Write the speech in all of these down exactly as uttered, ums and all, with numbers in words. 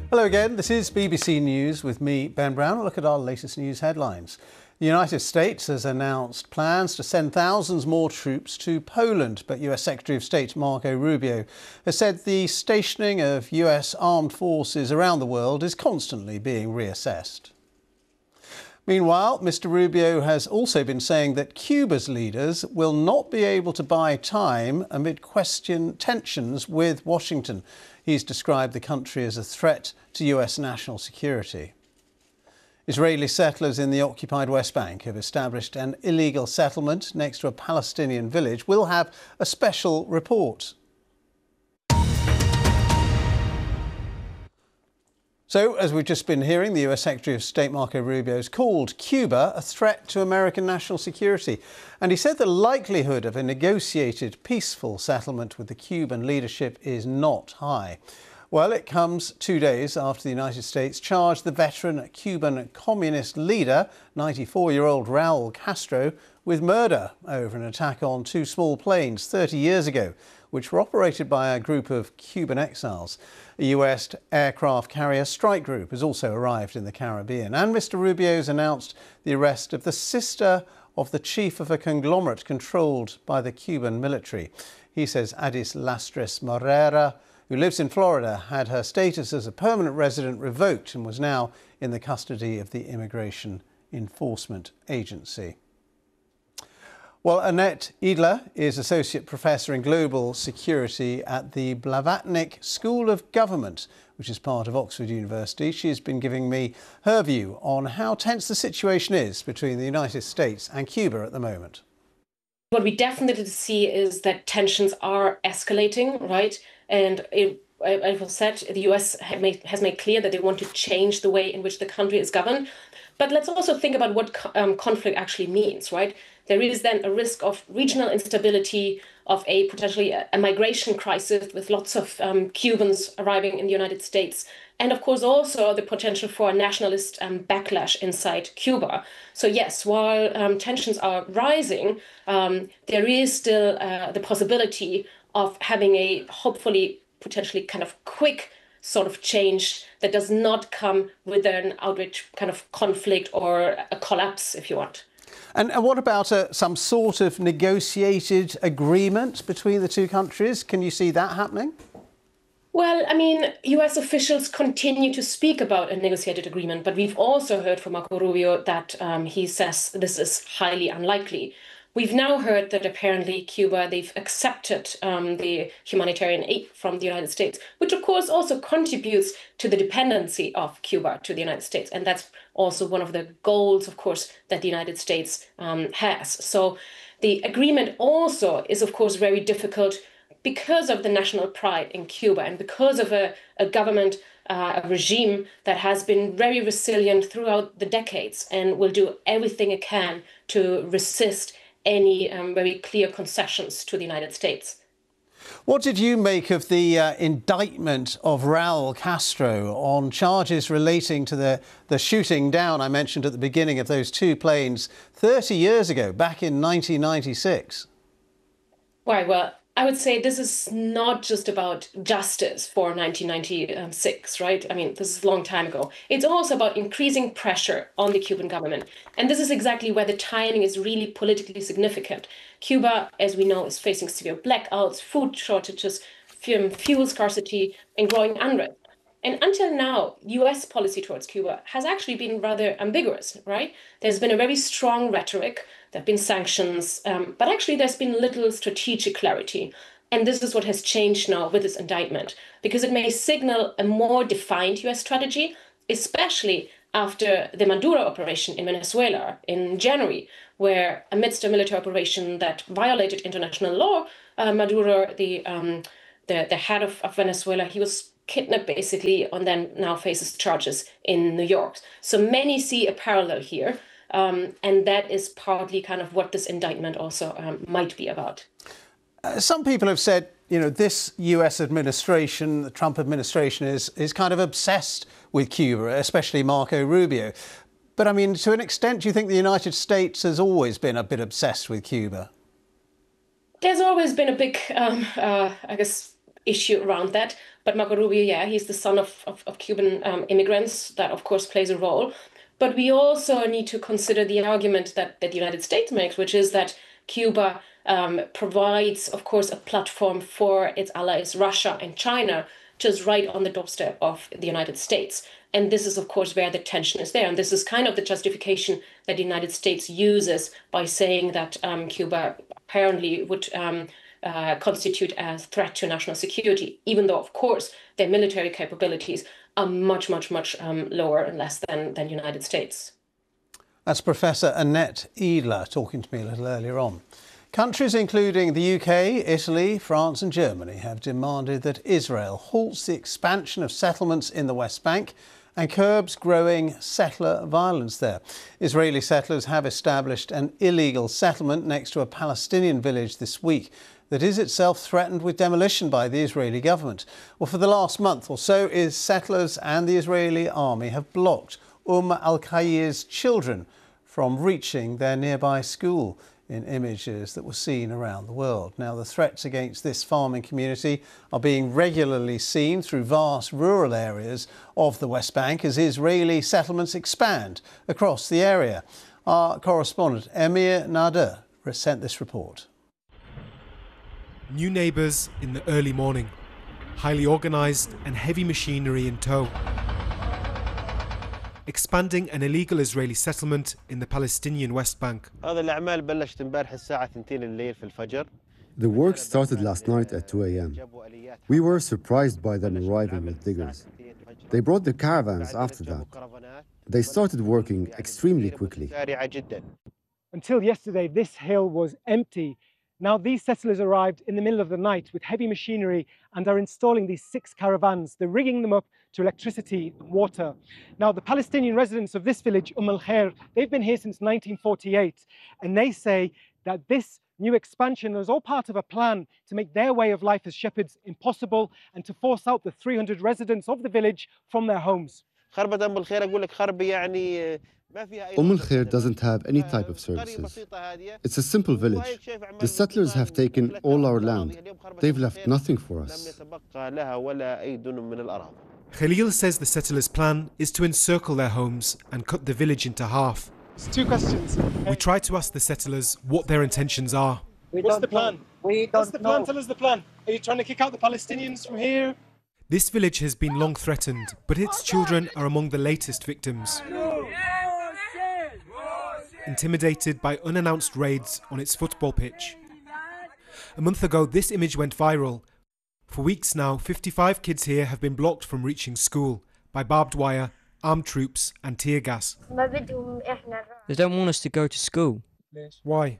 Hello again, this is B B C News with me, Ben Brown. A look at our latest news headlines. The United States has announced plans to send thousands more troops to Poland, but U S Secretary of State Marco Rubio has said the stationing of U S armed forces around the world is constantly being reassessed. Meanwhile, Mr Rubio has also been saying that Cuba's leaders will not be able to buy time amid question tensions with Washington. He's described the country as a threat to U S national security. Israeli settlers in the occupied West Bank have established an illegal settlement next to a Palestinian village. We'll have a special report. So, as we've just been hearing, the U S Secretary of State Marco Rubio has called Cuba a threat to American national security. And he said the likelihood of a negotiated peaceful settlement with the Cuban leadership is not high. Well, it comes two days after the United States charged the veteran Cuban communist leader, ninety-four-year-old Raul Castro, with murder over an attack on two small planes thirty years ago, which were operated by a group of Cuban exiles. A U S aircraft carrier strike group has also arrived in the Caribbean. And Mr Rubio's announced the arrest of the sister of the chief of a conglomerate controlled by the Cuban military. He says Adis Lastres Morera, who lives in Florida, had her status as a permanent resident revoked and was now in the custody of the Immigration Enforcement Agency. Well, Annette Idler is Associate Professor in Global Security at the Blavatnik School of Government, which is part of Oxford University. She has been giving me her view on how tense the situation is between the United States and Cuba at the moment. What we definitely see is that tensions are escalating, right? And it, as I said, the U S has made clear that they want to change the way in which the country is governed. But let's also think about what um, conflict actually means, right? There is then a risk of regional instability, of a potentially a, a migration crisis with lots of um, Cubans arriving in the United States. And of course, also the potential for a nationalist um, backlash inside Cuba. So yes, while um, tensions are rising, um, there is still uh, the possibility of having a hopefully potentially kind of quick sort of change that does not come with an outright kind of conflict or a collapse, if you want. And, and what about uh, some sort of negotiated agreement between the two countries? Can you see that happening? Well, I mean, U S officials continue to speak about a negotiated agreement, but we've also heard from Marco Rubio that um, he says this is highly unlikely. We've now heard that apparently Cuba, they've accepted um, the humanitarian aid from the United States, which of course also contributes to the dependency of Cuba to the United States. And that's also one of the goals, of course, that the United States um, has. So the agreement also is, of course, very difficult because of the national pride in Cuba and because of a, a government, uh, a regime that has been very resilient throughout the decades and will do everything it can to resist any um, very clear concessions to the United States. What did you make of the uh, indictment of Raul Castro on charges relating to the, the shooting down I mentioned at the beginning of those two planes thirty years ago, back in nineteen ninety-six? Right, well, I would say this is not just about justice for nineteen ninety-six, right? I mean, this is a long time ago. It's also about increasing pressure on the Cuban government. And this is exactly where the timing is really politically significant. Cuba, as we know, is facing severe blackouts, food shortages, fuel scarcity, and growing unrest. And until now, U S policy towards Cuba has actually been rather ambiguous, right? There's been a very strong rhetoric. There have been sanctions, um, but actually there's been little strategic clarity. And this is what has changed now with this indictment, because it may signal a more defined U S strategy, especially after the Maduro operation in Venezuela in January, where amidst a military operation that violated international law, uh, Maduro, the, um, the, the head of, of Venezuela, he was kidnapped basically and then now faces charges in New York. So many see a parallel here. Um, and that is partly kind of what this indictment also um, might be about. Uh, some people have said, you know, this U S administration, the Trump administration, is, is kind of obsessed with Cuba, especially Marco Rubio. But I mean, to an extent, do you think the United States has always been a bit obsessed with Cuba? There's always been a big, um, uh, I guess, issue around that. But Marco Rubio, yeah, he's the son of, of, of Cuban um, immigrants. That, of course, plays a role. But we also need to consider the argument that, that the United States makes, which is that Cuba um, provides, of course, a platform for its allies, Russia and China, just right on the doorstep of the United States. And this is, of course, where the tension is there. And this is kind of the justification that the United States uses by saying that um, Cuba apparently would um, uh, constitute a threat to national security, even though, of course, their military capabilities are much, much, much um, lower and less than the United States. That's Professor Annette Edler talking to me a little earlier on. Countries including the U K, Italy, France and Germany have demanded that Israel halts the expansion of settlements in the West Bank and curbs growing settler violence there. Israeli settlers have established an illegal settlement next to a Palestinian village this week that is itself threatened with demolition by the Israeli government. Well, for the last month or so, is settlers and the Israeli army have blocked Umm al-Khair's children from reaching their nearby school in images that were seen around the world. Now, the threats against this farming community are being regularly seen through vast rural areas of the West Bank as Israeli settlements expand across the area. Our correspondent Amir Nader sent this report. New neighbours in the early morning, highly organised and heavy machinery in tow. Expanding an illegal Israeli settlement in the Palestinian West Bank. The work started last night at two a m We were surprised by them arriving with diggers. They brought the caravans after that. They started working extremely quickly. Until yesterday, this hill was empty. Now these settlers arrived in the middle of the night with heavy machinery and are installing these six caravans. They're rigging them up to electricity and water. Now the Palestinian residents of this village, Umm al-Khair, they've been here since nineteen forty-eight, and they say that this new expansion is all part of a plan to make their way of life as shepherds impossible and to force out the three hundred residents of the village from their homes. Umm al-Khair doesn't have any type of services. It's a simple village. The settlers have taken all our land. They've left nothing for us. Khalil says the settlers' plan is to encircle their homes and cut the village into half. It's two questions. We try to ask the settlers what their intentions are. What's the plan? We What's the plan? know. Tell us the plan. Are you trying to kick out the Palestinians from here? This village has been long threatened, but its children are among the latest victims. Intimidated by unannounced raids on its football pitch. A month ago, this image went viral. For weeks now, fifty-five kids here have been blocked from reaching school by barbed wire, armed troops and tear gas. They don't want us to go to school. Why?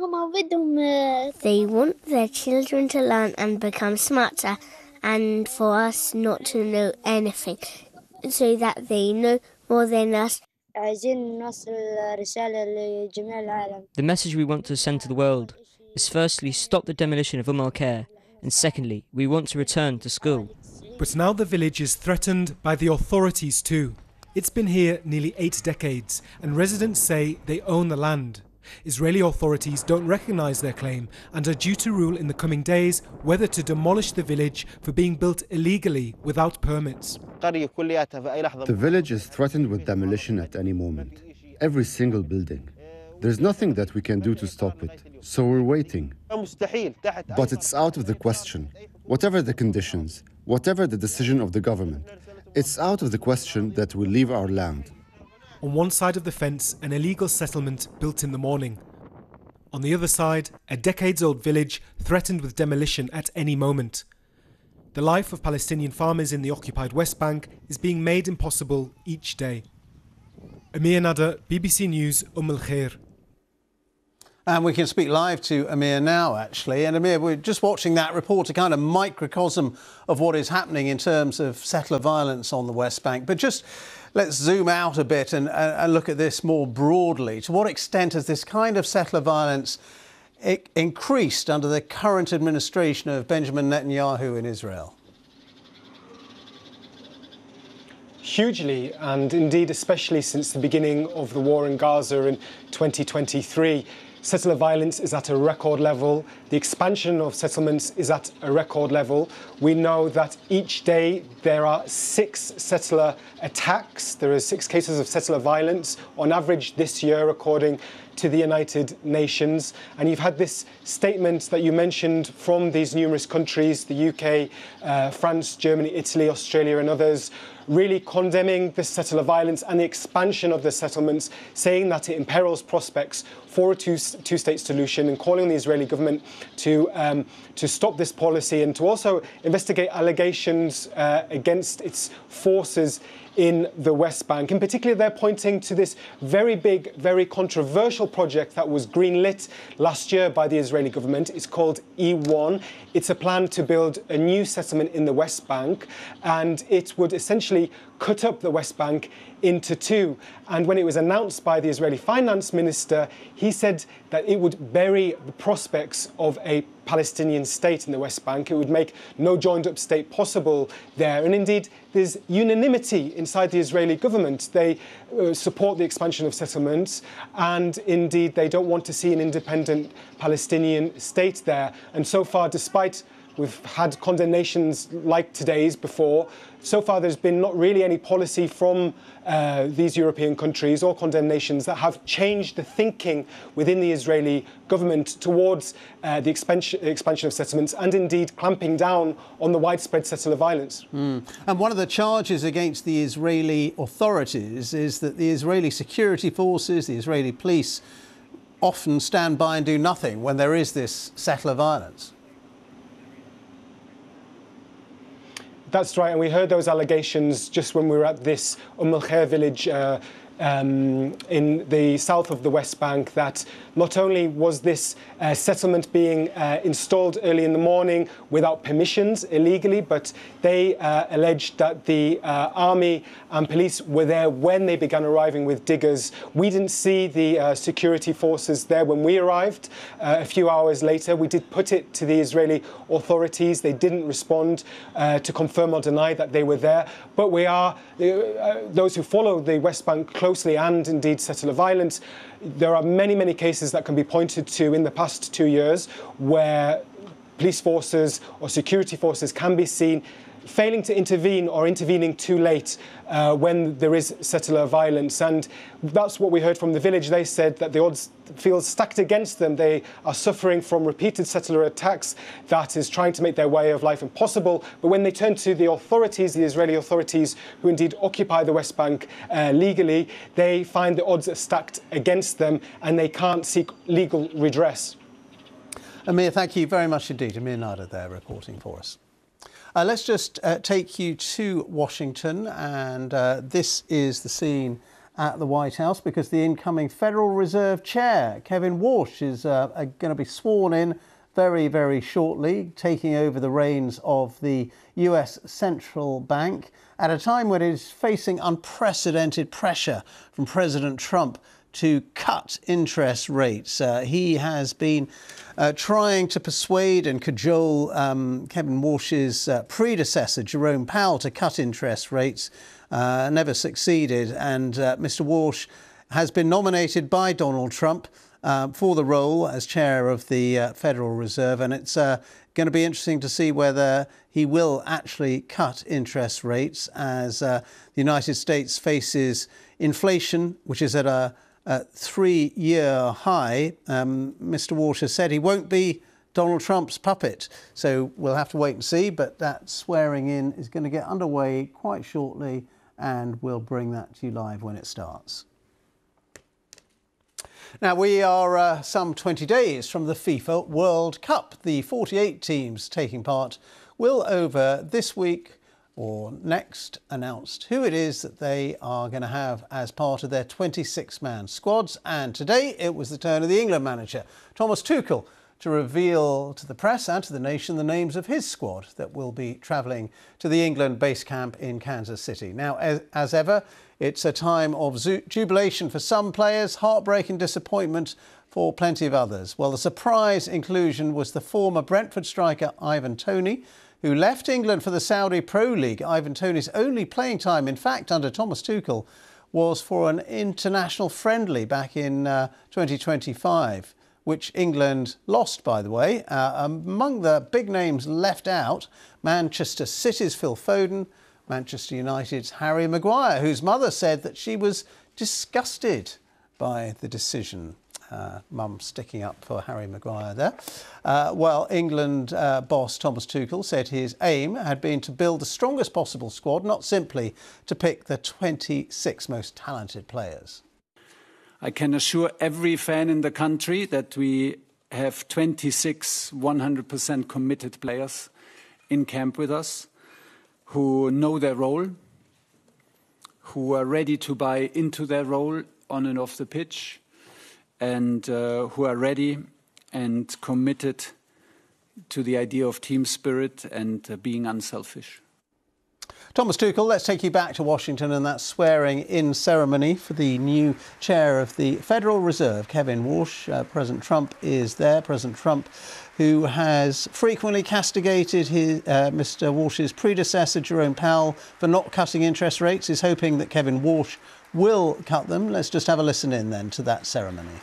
They want their children to learn and become smarter, and for us not to know anything, so that they know more than us. The message we want to send to the world is firstly, stop the demolition of Umm al-Khair, and secondly, we want to return to school. But now the village is threatened by the authorities too. It's been here nearly eight decades, and residents say they own the land. Israeli authorities don't recognise their claim and are due to rule in the coming days whether to demolish the village for being built illegally without permits. The village is threatened with demolition at any moment. Every single building. There's nothing that we can do to stop it, so we're waiting. But it's out of the question. Whatever the conditions, whatever the decision of the government, it's out of the question that we leave our land. On one side of the fence, an illegal settlement built in the morning. On the other side, a decades-old village threatened with demolition at any moment. The life of Palestinian farmers in the occupied West Bank is being made impossible each day. Amir Nader, B B C News, Umm al-Khair. And we can speak live to Amir now, actually. And Amir, we're just watching that report, a kind of microcosm of what is happening in terms of settler violence on the West Bank. But just let's zoom out a bit and, and look at this more broadly. To what extent has this kind of settler violence increased under the current administration of Benjamin Netanyahu in Israel? Hugely, and indeed especially since the beginning of the war in Gaza in twenty twenty-three. Settler violence is at a record level. The expansion of settlements is at a record level. We know that each day there are six settler attacks. There are six cases of settler violence on average this year, according to the United Nations. And you've had this statement that you mentioned from these numerous countries, the U K, uh, France, Germany, Italy, Australia and others, really condemning the settler violence and the expansion of the settlements, saying that it imperils prospects for a two, two-state solution, and calling on the Israeli government to, um, to stop this policy and to also investigate allegations uh, against its forces in the West Bank. In particular, they're pointing to this very big, very controversial project that was greenlit last year by the Israeli government. It's called E one. It's a plan to build a new settlement in the West Bank, and it would essentially cut up the West Bank into two. And when it was announced by the Israeli finance minister, he said that it would bury the prospects of a Palestinian state in the West Bank. It would make no joined up state possible there. And indeed, there's unanimity inside the Israeli government. They uh, support the expansion of settlements, and indeed they don't want to see an independent Palestinian state there. And so far, despite we've had condemnations like today's before, so far there's been not really any policy from uh, these European countries or condemnations that have changed the thinking within the Israeli government towards uh, the expansion, expansion of settlements, and indeed clamping down on the widespread settler violence. Mm. And one of the charges against the Israeli authorities is that the Israeli security forces, the Israeli police, often stand by and do nothing when there is this settler violence. That's right, and we heard those allegations just when we were at this Umm al-Khair village uh, um, in the south of the West Bank, that not only was this uh, settlement being uh, installed early in the morning without permissions, illegally, but they uh, alleged that the uh, army and police were there when they began arriving with diggers. We didn't see the uh, security forces there when we arrived. Uh, a few hours later, we did put it to the Israeli authorities. They didn't respond uh, to confirm or deny that they were there. But we are, uh, those who follow the West Bank closely, and indeed settler violence, there are many, many cases that can be pointed to in the past two years where police forces or security forces can be seen failing to intervene or intervening too late uh, when there is settler violence. And that's what we heard from the village. They said that the odds feel stacked against them. They are suffering from repeated settler attacks that is trying to make their way of life impossible. But when they turn to the authorities, the Israeli authorities, who indeed occupy the West Bank uh, legally, they find the odds are stacked against them and they can't seek legal redress. Amir, thank you very much indeed. Amir Nada there reporting for us. Uh, let's just uh, take you to Washington, and uh, this is the scene at the White House, because the incoming Federal Reserve Chair, Kevin Warsh, is uh, going to be sworn in very, very shortly, taking over the reins of the U S Central Bank at a time when it is facing unprecedented pressure from President Trump to cut interest rates. Uh, he has been uh, trying to persuade and cajole um, Kevin Warsh's uh, predecessor, Jerome Powell, to cut interest rates. Uh, never succeeded. And uh, Mister Warsh has been nominated by Donald Trump uh, for the role as chair of the uh, Federal Reserve. And it's uh, going to be interesting to see whether he will actually cut interest rates as uh, the United States faces inflation, which is at a Uh, three-year high. Um, Mister Warsh has said he won't be Donald Trump's puppet. So we'll have to wait and see. But that swearing in is going to get underway quite shortly, and we'll bring that to you live when it starts. Now, we are uh, some twenty days from the FIFA World Cup. The forty-eight teams taking part will, over this week or next, announced who it is that they are going to have as part of their twenty-six man squads. And today it was the turn of the England manager, Thomas Tuchel, to reveal to the press and to the nation the names of his squad that will be travelling to the England base camp in Kansas City. Now, as, as ever, it's a time of jubilation for some players, heartbreak and disappointment for plenty of others. Well, the surprise inclusion was the former Brentford striker Ivan Toney, who left England for the Saudi Pro League. Ivan Toney's only playing time, in fact, under Thomas Tuchel, was for an international friendly back in uh, twenty twenty-five, which England lost, by the way. Uh, among the big names left out, Manchester City's Phil Foden, Manchester United's Harry Maguire, whose mother said that she was disgusted by the decision. Uh, Mum sticking up for Harry Maguire there. Uh, well, England uh, boss Thomas Tuchel said his aim had been to build the strongest possible squad, not simply to pick the twenty-six most talented players. I can assure every fan in the country that we have twenty-six one hundred percent committed players in camp with us who know their role, who are ready to buy into their role on and off the pitch, and uh, who are ready and committed to the idea of team spirit and uh, being unselfish. Thomas Tuchel, let's take you back to Washington and that swearing-in ceremony for the new chair of the Federal Reserve, Kevin Warsh. Uh, President Trump is there. President Trump, who has frequently castigated his, uh, Mister Warsh's predecessor, Jerome Powell, for not cutting interest rates, is hoping that Kevin Warsh will cut them. Let's just have a listen in then to that ceremony.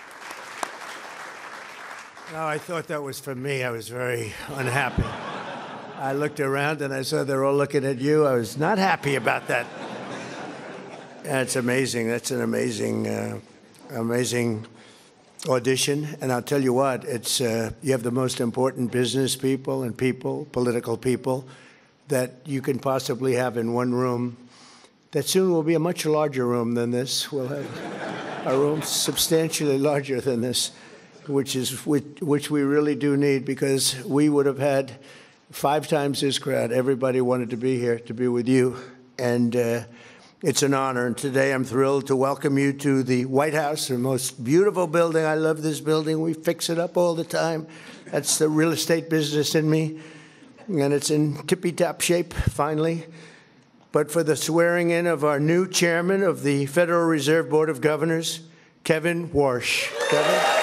No, I thought that was for me. I was very unhappy. I looked around and I saw they're all looking at you. I was not happy about that. That's amazing. That's an amazing, uh, amazing audition. And I'll tell you what, it's uh, you have the most important business people and people, political people, that you can possibly have in one room. That soon will be a much larger room than this. We'll have a room substantially larger than this, which is which, which we really do need, because we would have had five times this crowd. Everybody wanted to be here, to be with you. And uh, it's an honor. And today I'm thrilled to welcome you to the White House, the most beautiful building. I love this building. We fix it up all the time. That's the real estate business in me. And it's in tippy-top shape, finally. But for the swearing in of our new chairman of the Federal Reserve Board of Governors, Kevin Warsh. Kevin?